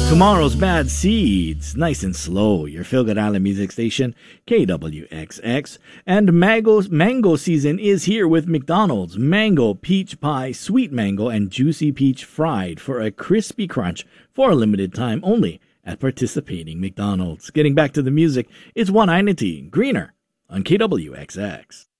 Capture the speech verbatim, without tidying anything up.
Tomorrow's Bad Seeds, nice and slow. Your Feel Good Island music station, K W X X. And mango, mango season is here with McDonald's. Mango, peach pie, sweet mango, and juicy peach fried for a crispy crunch for a limited time only at participating McDonald's. Getting back to the music, it's One Identity, Greener on K W X X.